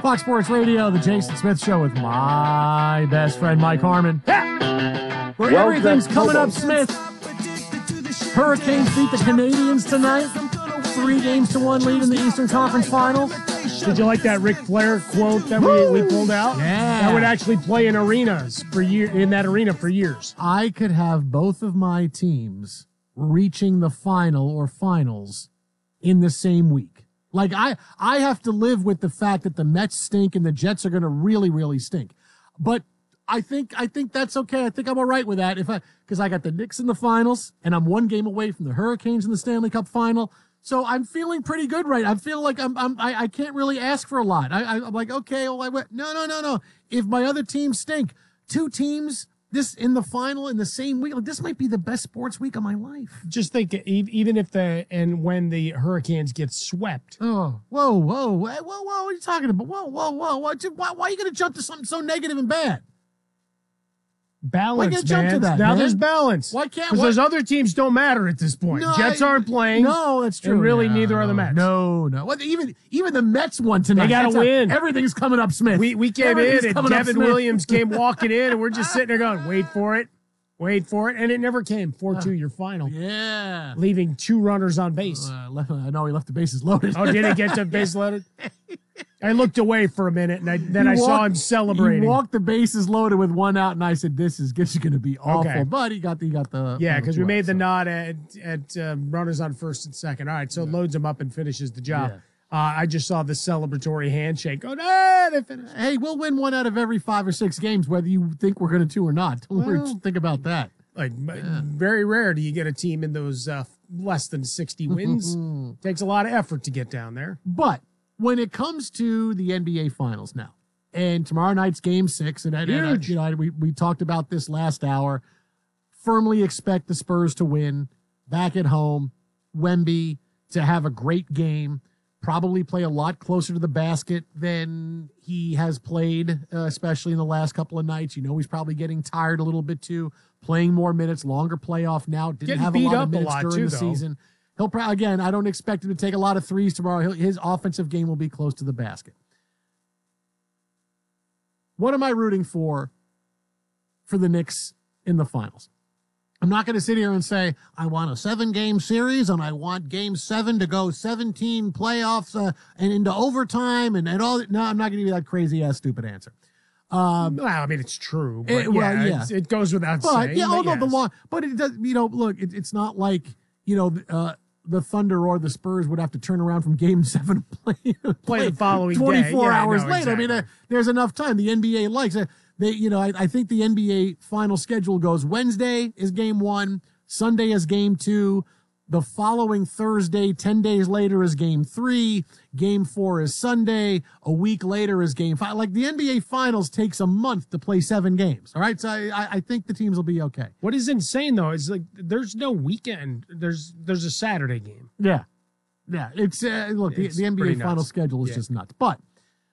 Fox Sports Radio, the Jason Smith Show with my best friend, Mike Harmon. Where everything's coming up, Smith. Hurricanes beat the Canadiens tonight. 3-1 lead in the Eastern Conference Finals. Did you like that Ric Flair quote that we pulled out? Yeah. That would actually play in arenas in that arena for years. I could have both of my teams reaching the final or finals in the same week. Like, I have to live with the fact that the Mets stink and the Jets are going to really, really stink. But I think that's okay. I think I'm all right with that because I got the Knicks in the finals and I'm one game away from the Hurricanes in the Stanley Cup final. So I'm feeling pretty good, right? I feel like I can't really ask for a lot. I'm like, okay, well, no. If my other teams stink, two teams this in the final in the same week, like, this might be the best sports week of my life. Just think, even if when the Hurricanes get swept. Oh, whoa, what are you talking about? Whoa, why are you going to jump to something so negative and bad? Balance, jump man. to that, now man? There's balance. Why can't? Because those other teams don't matter at this point. No, Jets aren't playing. No, that's true. And really, no, neither are the Mets. No. Well, even the Mets won tonight. They got to win. Everything's coming up, Smith. We came in, and Devin Williams came walking in, and we're just sitting there going, wait for it. And it never came. 4-2, your final. Yeah. Leaving 2 runners on base. No, he left the bases loaded. Oh, did he get the base loaded? I looked away for a minute, and then I saw him celebrating. He walked the bases loaded with 1 out, and I said, "This is going to be awful." Okay. But he got the because we made the nod at runners on first and second. All right, so loads him up and finishes the job. Yeah. I just saw the celebratory handshake. Oh, no, they finished. Hey, we'll win 1 out of every 5 or 6 games, whether you think we're going to or not. Don't worry, think about that. Very rare do you get a team in those less than 60 wins. Takes a lot of effort to get down there. But when it comes to the NBA Finals now, and tomorrow night's Game 6, and we talked about this last hour, firmly expect the Spurs to win back at home, Wemby to have a great game, probably play a lot closer to the basket than he has played, especially in the last couple of nights. He's probably getting tired a little bit too, playing more minutes, longer playoff now. Didn't have a lot of minutes during the season. He'll probably, again, I don't expect him to take a lot of threes tomorrow. His offensive game will be close to the basket. What am I rooting for the Knicks in the finals? I'm not going to sit here and say, I want a 7-game series and I want Game 7 to go 17 playoffs and into overtime and all. No, I'm not going to give you that crazy-ass stupid answer. Well, I mean, it's true. But it goes without saying. But it does, look, it's not like, the Thunder or the Spurs would have to turn around from Game 7 and play the following 24 hours later. Exactly. I mean, there's enough time. The NBA likes it. I think the NBA final schedule goes Wednesday is Game 1, Sunday is Game 2, the following Thursday, 10 days later, is Game 3, Game 4 is Sunday, a week later is Game 5. Like, the NBA Finals takes a month to play 7 games, all right? So I think the teams will be okay. What is insane, though, is like there's no weekend. There's a Saturday game. Yeah. It's look, the NBA final schedule is just nuts. But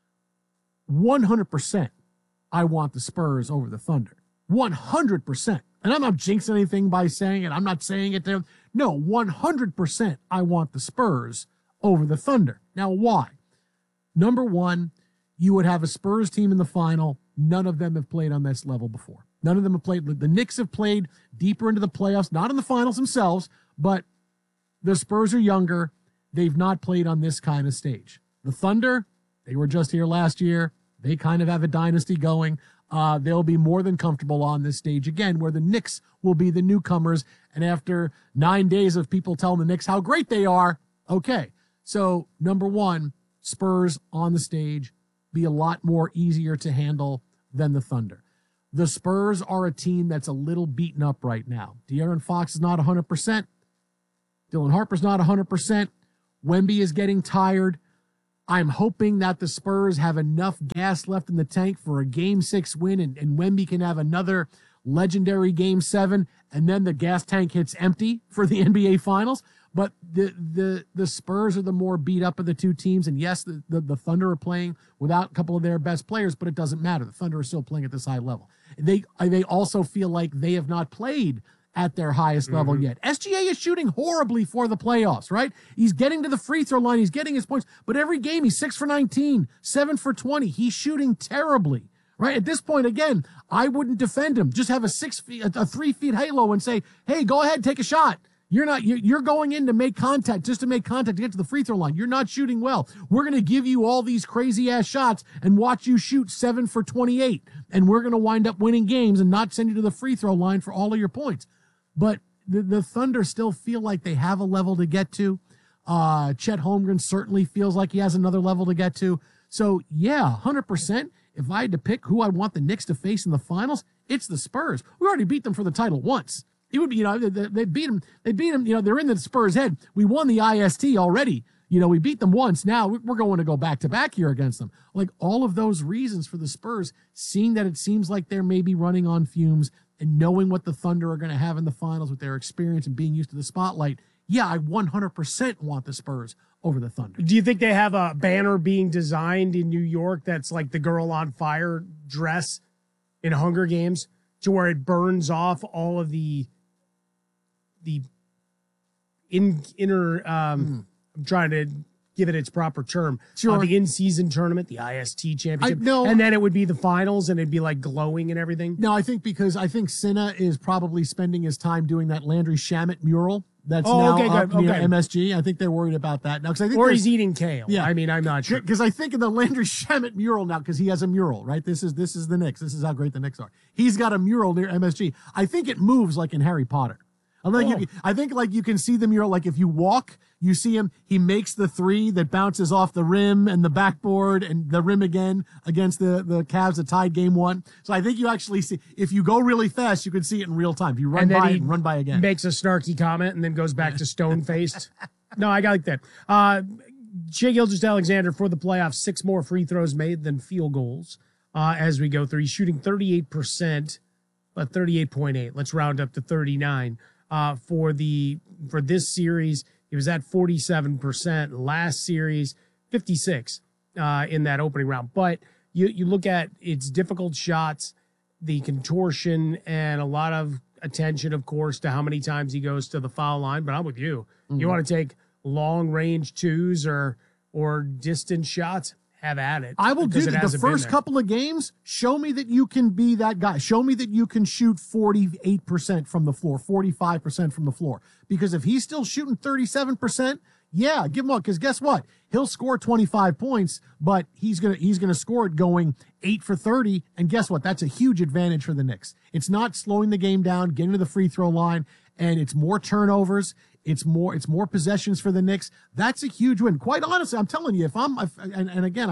100%. I want the Spurs over the Thunder. 100%. And I'm not jinxing anything by saying it. I'm not saying it there. No, 100% I want the Spurs over the Thunder. Now, why? Number one, you would have a Spurs team in the final. None of them have played on this level before. None of them have played. The Knicks have played deeper into the playoffs, not in the finals themselves, but the Spurs are younger. They've not played on this kind of stage. The Thunder, they were just here last year. They kind of have a dynasty going. They'll be more than comfortable on this stage again, where the Knicks will be the newcomers. And after 9 days of people telling the Knicks how great they are, okay. So, number one, Spurs on the stage be a lot more easier to handle than the Thunder. The Spurs are a team that's a little beaten up right now. De'Aaron Fox is not 100%. Dylan Harper's not 100%. Wemby is getting tired. I'm hoping that the Spurs have enough gas left in the tank for a Game 6 win, and Wemby can have another legendary Game 7, and then the gas tank hits empty for the NBA Finals. But the Spurs are the more beat up of the two teams, and yes, the Thunder are playing without a couple of their best players, but it doesn't matter. The Thunder are still playing at this high level. They also feel like they have not played at their highest level yet. SGA is shooting horribly for the playoffs, right? He's getting to the free throw line. He's getting his points. But every game, he's 6 for 19, 7 for 20. He's shooting terribly, right? At this point, again, I wouldn't defend him. Just have a 3 feet halo and say, hey, go ahead, take a shot. You're going in to make contact, just to make contact to get to the free throw line. You're not shooting well. We're going to give you all these crazy ass shots and watch you shoot 7 for 28. And we're going to wind up winning games and not send you to the free throw line for all of your points. But the Thunder still feel like they have a level to get to. Chet Holmgren certainly feels like he has another level to get to. So yeah, 100%. If I had to pick who I want the Knicks to face in the finals, it's the Spurs. We already beat them for the title once. It would be, they beat them. They're in the Spurs' head. We won the IST already. We beat them once. Now we're going to go back to back here against them. Like all of those reasons for the Spurs, seeing that it seems like they're maybe running on fumes and knowing what the Thunder are going to have in the finals with their experience and being used to the spotlight. Yeah, I 100% want the Spurs over the Thunder. Do you think they have a banner being designed in New York that's like the Girl on Fire dress in Hunger Games, to where it burns off all of the inner I'm trying to give it its proper term. Sure. The in-season tournament, the IST championship. No. And then it would be the finals and it'd be like glowing and everything. No, I think Sinna is probably spending his time doing that Landry Shamet mural that's now up near MSG. I think they're worried about that now. Or he's eating kale. Yeah. I mean, I'm not sure. Because I think in the Landry Shamet mural now, because he has a mural, right? This is the Knicks. This is how great the Knicks are. He's got a mural near MSG. I think it moves like in Harry Potter. I think you can see the mural. Like if you walk, you see him. He makes the 3 that bounces off the rim and the backboard and the rim again against the Cavs that tied game 1. So I think you actually see, if you go really fast, you can see it in real time. If you run by and run by again. Makes a snarky comment and then goes back to stone-faced. No, I like that. Shai Gilgeous-Alexander for the playoffs, 6 more free throws made than field goals as we go through. He's shooting 38%, but 38.8. Let's round up to 39. For this series, he was at 47%. Last series, 56 in that opening round. But you look at its difficult shots, the contortion, and a lot of attention, of course, to how many times he goes to the foul line. But I'm with you. Mm-hmm. You want to take long range 2s or distant shots? Have at it. I will do that. The first couple of games, show me that you can be that guy. Show me that you can shoot 48% from the floor, 45% from the floor. Because if he's still shooting 37%, yeah, give him up. Because guess what? He'll score 25 points, but he's gonna score it going 8 for 30. And guess what? That's a huge advantage for the Knicks. It's not slowing the game down, getting to the free throw line, and it's more turnovers. It's more possessions for the Knicks. That's a huge win. Quite honestly, I'm telling you, and again,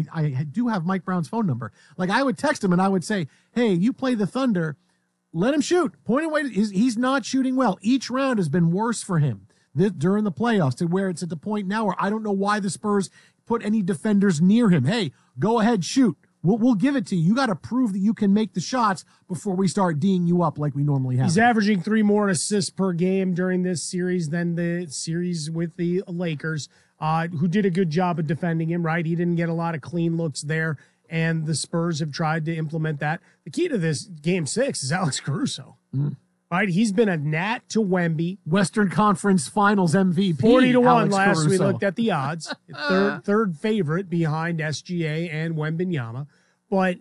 I do have Mike Brown's phone number. Like I would text him and I would say, hey, you play the Thunder, let him shoot. Point away. He's not shooting well. Each round has been worse for him during the playoffs, to where it's at the point now where I don't know why the Spurs put any defenders near him. Hey, go ahead, shoot. We'll give it to you. You got to prove that you can make the shots before we start D'ing you up like we normally have. He's averaging 3 more assists per game during this series than the series with the Lakers, who did a good job of defending him, right? He didn't get a lot of clean looks there, and the Spurs have tried to implement that. The key to this Game 6 is Alex Caruso. Mm. Right, he's been a gnat to Wemby. Western Conference Finals MVP. 40-1 Alex last Caruso. we looked at the odds. Third favorite behind SGA and Wembanyama. But,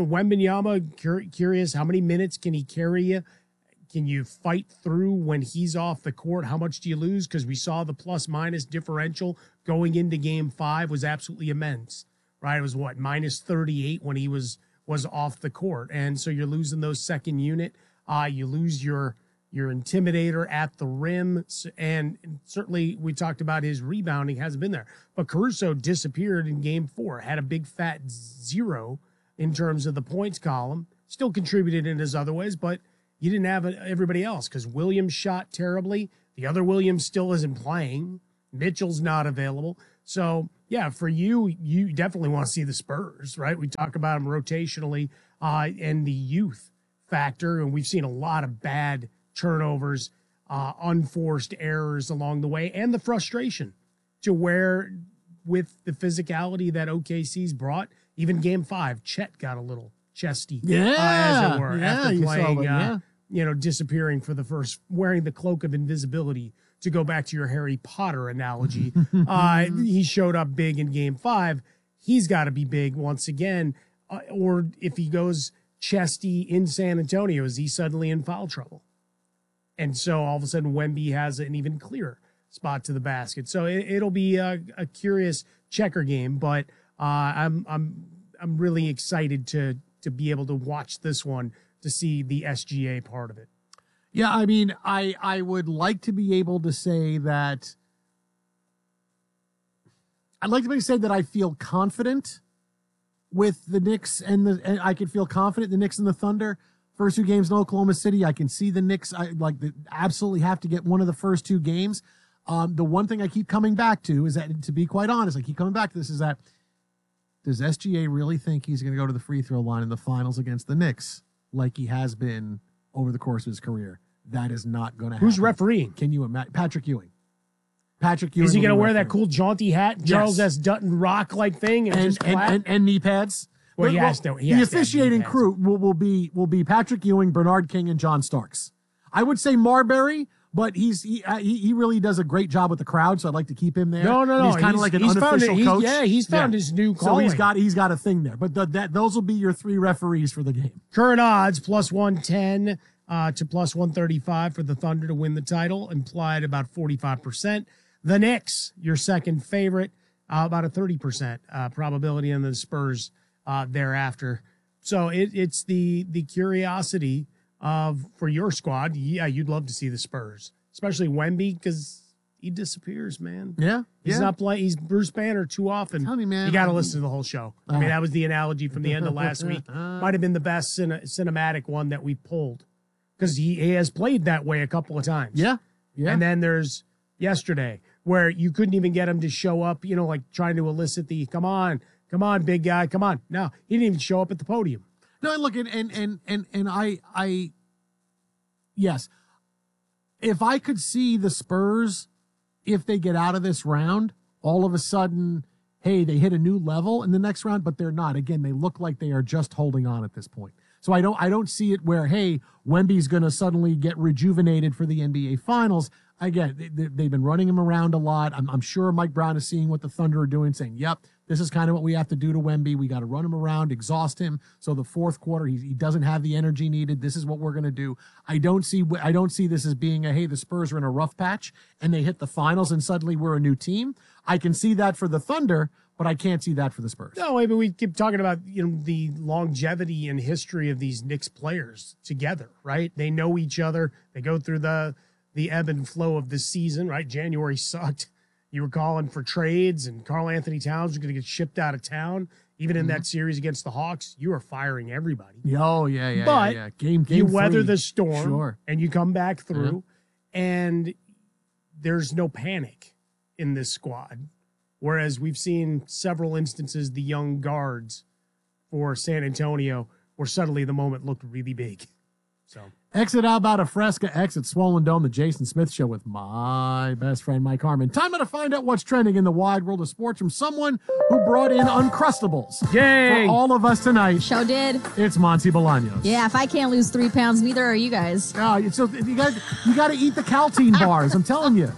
Wembanyama, curious, how many minutes can he carry you? Can you fight through when he's off the court? How much do you lose? Because we saw the plus-minus differential going into Game 5 was absolutely immense. Right, it was minus 38 when he was off the court. And so you're losing those second unit. You lose your intimidator at the rim, and certainly we talked about his rebounding hasn't been there. But Caruso disappeared in Game 4, had a big fat 0 in terms of the points column. Still contributed in his other ways, but you didn't have everybody else because Williams shot terribly. The other Williams still isn't playing. Mitchell's not available. So, yeah, for you definitely want to see the Spurs, right? We talk about them rotationally and the youth factor, and we've seen a lot of bad turnovers, unforced errors along the way, and the frustration to where with the physicality that OKC's brought, even Game 5, Chet got a little chesty, as it were, after playing disappearing for the first, wearing the cloak of invisibility, to go back to your Harry Potter analogy. He showed up big in Game 5. He's got to be big once again. Or if he goes chesty in San Antonio, is he suddenly in foul trouble? And so all of a sudden Wemby has an even clearer spot to the basket. So it'll be a curious checker game, but I'm really excited to be able to watch this one, to see the SGA part of it. Yeah, I mean, I would like to be able to say that I feel confident with the Knicks and I can feel confident in the Knicks and the Thunder. First 2 games in Oklahoma City, I can see the Knicks absolutely have to get one of the first 2 games. The one thing I keep coming back to is that, to be quite honest, I keep coming back to this, is that, does SGA really think he's going to go to the free throw line in the finals against the Knicks like he has been over the course of his career? That is not going to happen. Who's refereeing? Can you imagine? Patrick Ewing. Is he going to wear that cool jaunty hat, Charles S. Dutton rock-like thing, and knee pads? Well, the officiating crew will be Patrick Ewing, Bernard King, and John Starks. I would say Marbury, but he really does a great job with the crowd, so I'd like to keep him there. No. He's kind of like an unofficial coach. He's found his new calling. So he's got a thing there. But those will be your 3 referees for the game. Current odds, plus 110 to plus 135 for the Thunder to win the title, implied about 45%. The Knicks, your second favorite, about a 30% probability, and the Spurs thereafter. So it's the curiosity for your squad. Yeah, you'd love to see the Spurs, especially Wemby, because he disappears, man. Yeah, he's not playing. He's Bruce Banner too often. Tell me, man, you got to listen to the whole show. I mean, that was the analogy from the end of last week. Might have been the best cinematic one that we pulled, because he has played that way a couple of times. Yeah. And then there's yesterday, where you couldn't even get him to show up, like trying to elicit the come on, big guy, come on. No, he didn't even show up at the podium. No, look, and I yes, if I could see the Spurs, if they get out of this round, all of a sudden, hey, they hit a new level in the next round, but they're not. Again, they look like they are just holding on at this point. So I don't see it where, hey, Wemby's going to suddenly get rejuvenated for the NBA Finals. Again, they've been running him around a lot. I'm sure Mike Brown is seeing what the Thunder are doing, saying, yep, this is kind of what we have to do to Wemby. We got to run him around, exhaust him. So the fourth quarter, he doesn't have the energy needed. This is what we're going to do. I don't see this as being hey, the Spurs are in a rough patch and they hit the finals and suddenly we're a new team. I can see that for the Thunder, but I can't see that for the Spurs. No, I mean, we keep talking about the longevity and history of these Knicks players together, right? They know each other. They go through the ebb and flow of the season, right? January sucked. You were calling for trades, and Karl Anthony Towns was going to get shipped out of town. Even in that series against the Hawks, you were firing everybody. Oh, yeah. But Game you 3. weather the storm, sure, and you come back through, and there's no panic in this squad. Whereas we've seen several instances, the young guards for San Antonio, where suddenly the moment looked really big. So exit Alberta Fresca, exit Swollen Dome, the Jason Smith Show with my best friend, Mike Harmon. Time to find out what's trending in the wide world of sports from someone who brought in Uncrustables. Yay! For all of us tonight. Show did. It's Monty Bolaños. Yeah, if I can't lose 3 pounds, neither are you guys. So you got to eat the Caltine bars. I'm telling you.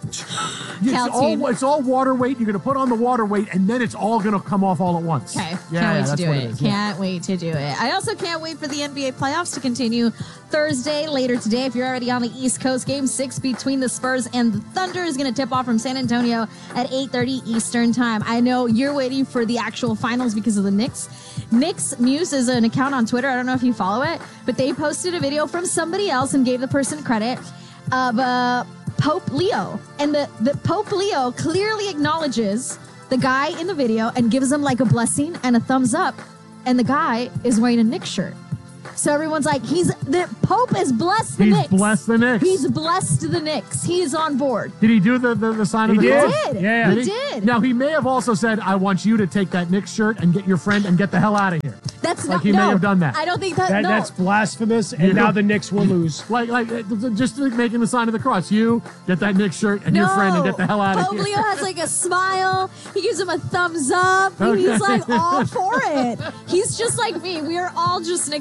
It's all water weight. You're going to put on the water weight, and then it's all going to come off all at once. Okay. Yeah, can't wait to do what it. Can't wait to do it. I also can't wait for the NBA playoffs to continue Thursday, later today. If you're already on the East Coast, Game 6 between the Spurs and the Thunder is going to tip off from San Antonio at 8:30 Eastern time. I know you're waiting for the actual finals because of the Knicks. Knicks Muse is an account on Twitter. I don't know if you follow it, but they posted a video from somebody else and gave the person credit of Pope Leo. And the Pope Leo clearly acknowledges the guy in the video and gives him like a blessing and a thumbs up. And the guy is wearing a Knicks shirt. So everyone's like, the Pope has blessed the Knicks. He's blessed the Knicks. He's blessed the Knicks. He's on board. Did he do the sign of the cross? He did. Yeah. He did. Now, he may have also said, I want you to take that Knicks shirt and get your friend and get the hell out of here. That's like he may have done that. I don't think that. No. That's blasphemous, and now the Knicks will lose. Like just making the sign of the cross. You get that Knicks shirt and your friend and get the hell out of Pope here. Leo has like a smile. He gives him a thumbs up. Okay. He's like all for it. He's just like me. We are all just Knicks fans all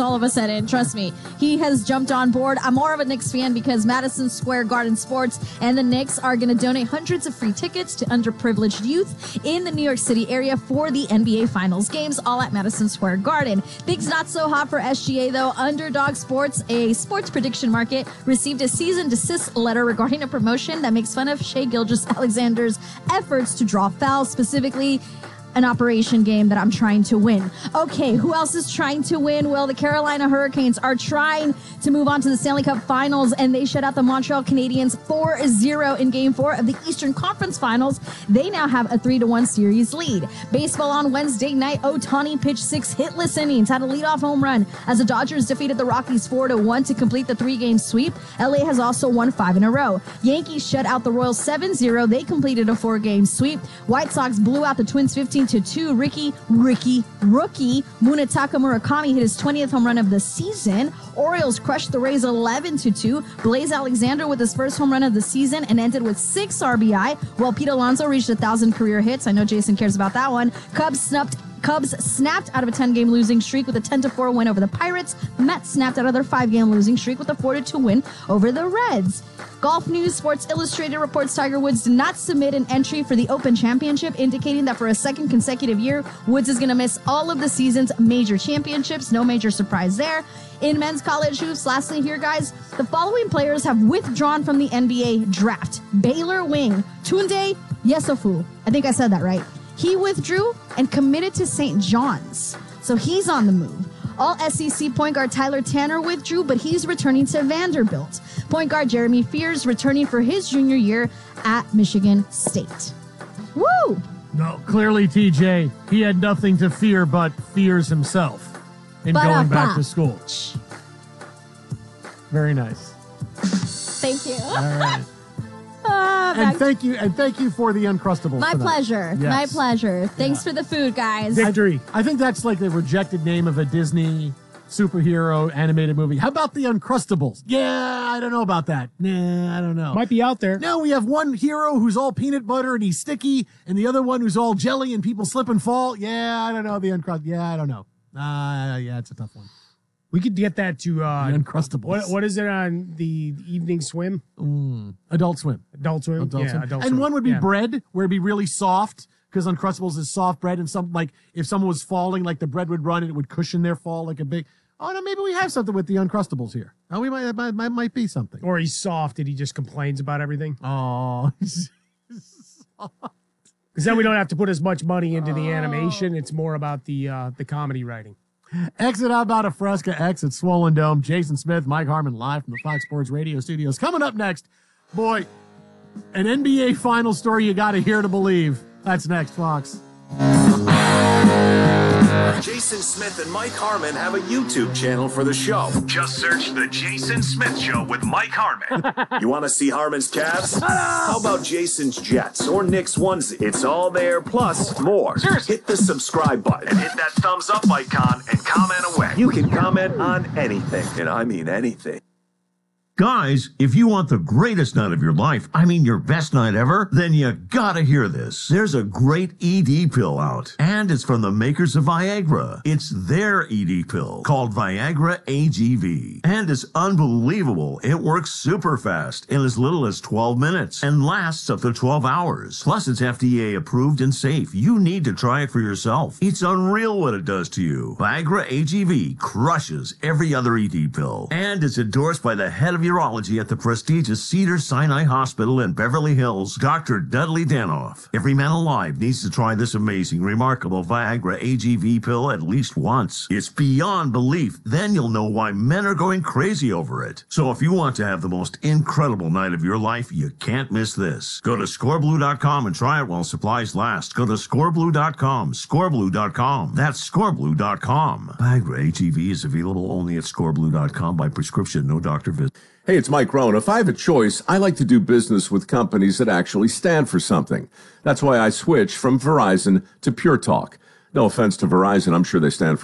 all of a sudden. Trust me. He has jumped on board. I'm more of a Knicks fan because Madison Square Garden Sports and the Knicks are going to donate hundreds of free tickets to underprivileged youth in the New York City area for the NBA Finals games, all at Madison Square Garden. Things not so hot for SGA, though. Underdog Sports, a sports prediction market, received a cease and desist letter regarding a promotion that makes fun of Shai Gilgeous-Alexander's efforts to draw fouls, specifically an operation game that I'm trying to win. Okay, who else is trying to win? Well, the Carolina Hurricanes are trying to move on to the Stanley Cup Finals, and they shut out the Montreal Canadiens 4-0 in Game 4 of the Eastern Conference Finals. They now have a 3-1 series lead. Baseball on Wednesday night, Ohtani pitched 6 hitless innings, had a leadoff home run as the Dodgers defeated the Rockies 4-1 to complete the 3-game sweep. LA has also won 5 in a row. Yankees shut out the Royals 7-0. They completed a 4-game sweep. White Sox blew out the Twins 15-2. Rookie Munetaka Murakami hit his 20th home run of the season. Orioles crushed the Rays 11-2. Blaze Alexander with his first home run of the season and ended with 6 RBI, while Pete Alonso reached 1,000 career hits. I know Jason cares about that one. Cubs snapped out of a 10-game losing streak with a 10-4 win over the Pirates. Mets snapped out of their 5-game losing streak with a 4-2 win over the Reds. Golf News Sports Illustrated reports Tiger Woods did not submit an entry for the Open Championship, indicating that for a second consecutive year, Woods is going to miss all of the season's major championships. No major surprise there. In men's college hoops, lastly here, guys, the following players have withdrawn from the NBA draft. Baylor wing Tunde Yesofu. I think I said that right. He withdrew and committed to St. John's, so he's on the move. All SEC point guard Tyler Tanner withdrew, but he's returning to Vanderbilt. Point guard Jeremy Fears returning for his junior year at Michigan State. Woo! No, clearly, TJ, he had nothing to fear but fears himself in going back to school. Very nice. Thank you. All right. And thank you for the Uncrustables. My pleasure. Yes. My pleasure. Thanks for the food, guys. Victory. I think that's like the rejected name of a Disney superhero animated movie. How about the Uncrustables? Yeah, I don't know about that. Nah, I don't know. Might be out there. No, we have one hero who's all peanut butter and he's sticky, and the other one who's all jelly and people slip and fall. Yeah, I don't know. The Uncrustables. Yeah, I don't know. Yeah, it's a tough one. We could get that to The Uncrustables. What is it on the evening swim? Adult Swim. Adult Swim. Adult Swim. Adult and Swim. one would be bread, where it'd be really soft, because Uncrustables is soft bread, and some, like, if someone was falling, like the bread would run and it would cushion their fall like a big. Oh no, maybe we have something with the Uncrustables here. Oh, we might be something. Or he's soft and he just complains about everything. Oh, Because then we don't have to put as much money into the animation. It's more about the comedy writing. Exit out about a Fresca, exit Swollen Dome. Jason Smith, Mike Harmon, live from the Fox Sports Radio studios. Coming up next, boy, an NBA final story you got to hear to believe. That's next, Fox. Jason Smith and Mike Harmon have a YouTube channel for the show. Just search The Jason Smith Show with Mike Harmon. You want to see Harmon's Cavs? How about Jason's Jets or Knicks onesie? It's all there, plus more. Hit the subscribe button. And hit that thumbs up icon and comment away. You can comment on anything, and I mean anything. Guys, if you want the greatest night of your life, I mean your best night ever, then you gotta hear this. There's a great ED pill out, and it's from the makers of Viagra. It's their ED pill, called Viagra AGV. And it's unbelievable. It works super fast in as little as 12 minutes and lasts up to 12 hours. Plus, it's FDA approved and safe. You need to try it for yourself. It's unreal what it does to you. Viagra AGV crushes every other ED pill, and it's endorsed by the head of urology at the prestigious Cedars-Sinai Hospital in Beverly Hills, Dr. Dudley Danoff. Every man alive needs to try this amazing, remarkable Viagra AGV pill at least once. It's beyond belief. Then you'll know why men are going crazy over it. So if you want to have the most incredible night of your life, you can't miss this. Go to scoreblue.com and try it while supplies last. Go to scoreblue.com, scoreblue.com. That's scoreblue.com. Viagra AGV is available only at scoreblue.com by prescription, no doctor visit. Hey, it's Mike Rohn. If I have a choice, I like to do business with companies that actually stand for something. That's why I switched from Verizon to Pure Talk. No offense to Verizon, I'm sure they stand for